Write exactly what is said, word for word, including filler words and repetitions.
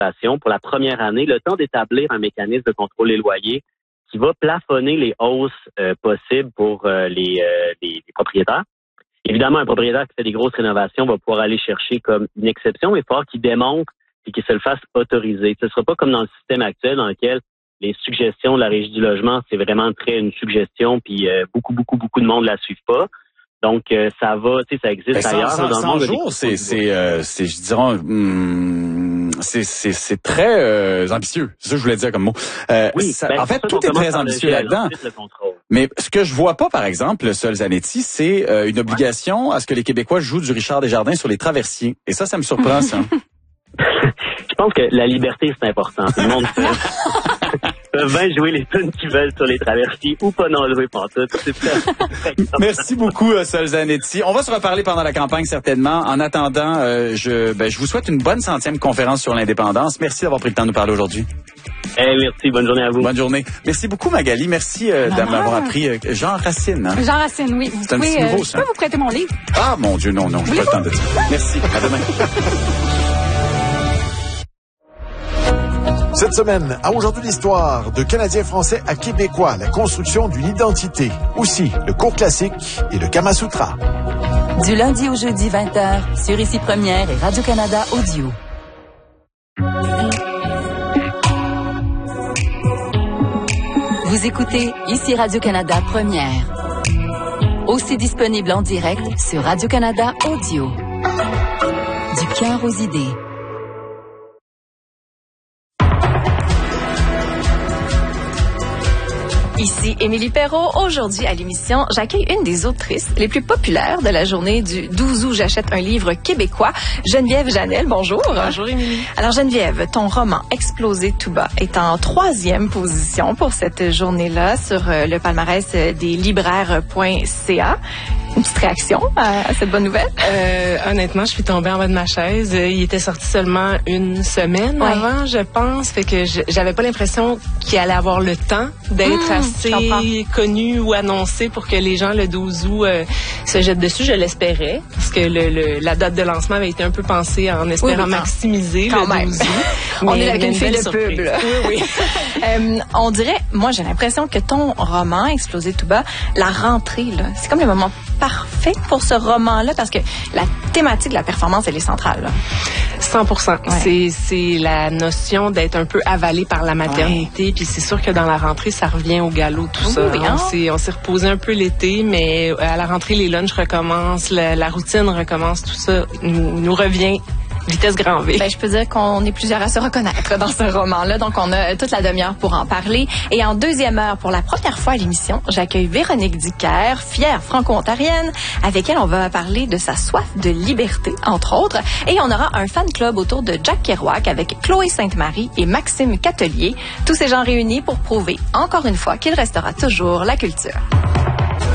pour la première année, le temps d'établir un mécanisme de contrôle des loyers qui va plafonner les hausses euh, possibles pour euh, les, euh, les, les propriétaires. Évidemment, un propriétaire qui fait des grosses rénovations va pouvoir aller chercher comme une exception, mais il faut qu'il démontre et qu'il se le fasse autoriser. Ce ne sera pas comme dans le système actuel dans lequel les suggestions de la Régie du logement, c'est vraiment très une suggestion, puis euh, beaucoup, beaucoup, beaucoup de monde la suivent pas. Donc, euh, ça va, tu sais, ça existe cent, ailleurs. cent, dans le cent monde, jours, c'est, c'est, euh, c'est, je dirais, hum, c'est, c'est, c'est très euh, ambitieux. C'est ça que je voulais dire comme mot. Euh, oui, ça, ben, en fait, tout est très ambitieux gel, là-dedans. Mais ce que je vois pas, par exemple, Sol Zanetti, c'est euh, une obligation ouais. à ce que les Québécois jouent du Richard Desjardins sur les traversiers. Et ça, ça me surprend, ça. Je pense que la liberté, c'est important. Tout le monde peut, peuvent bien jouer les tunes qu'ils veulent sur les traversiers ou pas n'en jouer pantoute. C'est très, très Merci beaucoup, Sol Zanetti. On va se reparler pendant la campagne, certainement. En attendant, euh, je, ben, je vous souhaite une bonne centième conférence sur l'indépendance. Merci d'avoir pris le temps de nous parler aujourd'hui. Eh, merci. Bonne journée à vous. Bonne journée. Merci beaucoup, Magali. Merci euh, de m'avoir appris euh, Jean Racine. Hein? Jean Racine, oui. Vous c'est pouvez, un petit nouveau, euh, ça. Je peux vous prêter mon livre? Ah, mon Dieu, non, non. J'ai pas le temps de dire. Merci. À demain. Cette semaine, à Aujourd'hui l'histoire, de Canadiens français à Québécois, la construction d'une identité. Aussi, le cours classique et le Kama Sutra. Du lundi au jeudi, vingt heures, sur Ici Première et Radio-Canada Audio. Vous écoutez Ici Radio-Canada Première. Aussi disponible en direct sur Radio-Canada Audio. Du cœur aux idées. Ici Émilie Perrault. Aujourd'hui à l'émission, j'accueille une des autrices les plus populaires de la journée du douze août. J'achète un livre québécois, Geneviève Janel. Bonjour. Bonjour Émilie. Alors Geneviève, ton roman Exploser tout bas est en troisième position pour cette journée-là sur le palmarès des libraires point c a. Une petite réaction à, à cette bonne nouvelle? Euh, honnêtement, je suis tombée en bas de ma chaise. Il était sorti seulement une semaine ouais. avant, je pense. Fait que je, j'avais pas l'impression qu'il allait avoir le temps d'être mmh, assez connu ou annoncé pour que les gens, le douze août, euh, se jettent dessus. Je l'espérais. Parce que le, le, la date de lancement avait été un peu pensée en espérant oui, maximiser quand le même. douze août. On est avec une fille de pub, là. Oui, oui. euh, on dirait, moi, j'ai l'impression que ton roman, Exploser tout bas, la rentrée, là, c'est comme le moment parfait pour ce roman-là parce que la thématique de la performance, elle est centrale. Là. cent pour cent. Ouais. C'est, c'est la notion d'être un peu avalé par la maternité. Ouais. Puis c'est sûr que dans la rentrée, ça revient au galop, tout oui, ça. Oui, hein? On s'est, on s'est reposé un peu l'été, mais à la rentrée, les lunchs recommencent, la, la routine recommence, tout ça nous, nous revient. Vitesse grand V. Ben, je peux dire qu'on est plusieurs à se reconnaître dans ce roman-là. Donc, on a toute la demi-heure pour en parler. Et en deuxième heure, pour la première fois à l'émission, j'accueille Véronique Dicker, fière franco-ontarienne, avec elle, on va parler de sa soif de liberté, entre autres. Et on aura un fan club autour de Jack Kerouac avec Chloé Sainte-Marie et Maxime Catelier. Tous ces gens réunis pour prouver, encore une fois, qu'il restera toujours la culture.